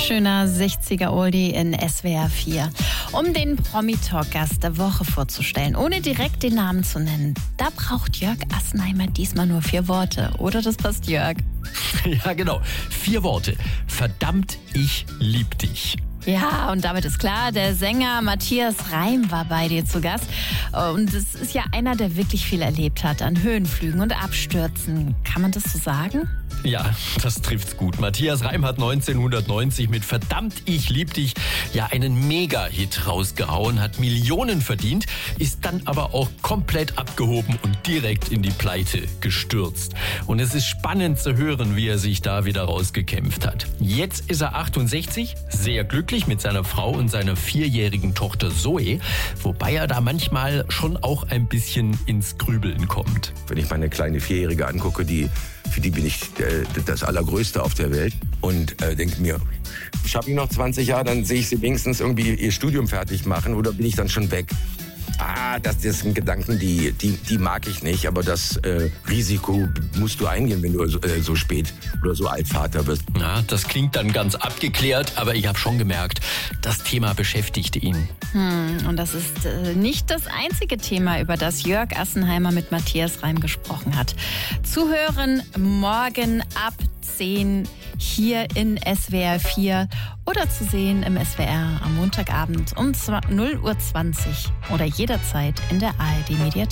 schöner 60er Oldie in SWR 4. Um den Promi-Talk-Gast der Woche vorzustellen, ohne direkt den Namen zu nennen, da braucht Jörg Assenheimer diesmal nur 4 Worte. Oder das passt, Jörg? Ja, genau. 4 Worte. Verdammt, ich lieb dich. Ja, und damit ist klar, der Sänger Matthias Reim war bei dir zu Gast. Und es ist ja einer, der wirklich viel erlebt hat an Höhenflügen und Abstürzen. Kann man das so sagen? Ja, das trifft's gut. Matthias Reim hat 1990 mit Verdammt, ich lieb dich ja einen Mega-Hit rausgehauen, hat Millionen verdient, ist dann aber auch komplett abgehoben und direkt in die Pleite gestürzt. Und es ist spannend zu hören, wie er sich da wieder rausgekämpft hat. Jetzt ist er 68, sehr glücklich mit seiner Frau und seiner 4-jährigen Tochter Zoe, wobei er da manchmal schon auch ein bisschen ins Grübeln kommt. Wenn ich meine kleine 4-Jährige angucke, für die bin ich das Allergrößte auf der Welt und denke mir, schaffe ich noch 20 Jahre, dann sehe ich sie wenigstens irgendwie ihr Studium fertig machen oder bin ich dann schon weg? Das sind Gedanken, die mag ich nicht, aber das Risiko musst du eingehen, wenn du so spät oder so alt Vater wirst. Ja, das klingt dann ganz abgeklärt, aber ich habe schon gemerkt, das Thema beschäftigte ihn. Und das ist nicht das einzige Thema, über das Jörg Assenheimer mit Matthias Reim gesprochen hat. Zuhören morgen ab 10 hier in SWR 4 oder zu sehen im SWR am Montagabend um 0:20 Uhr oder jederzeit in der ARD Mediathek.